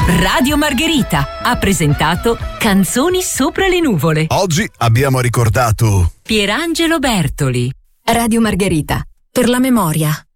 Radio Margherita ha presentato Canzoni sopra le nuvole. Oggi abbiamo ricordato Pierangelo Bertoli. Radio Margherita, per la memoria.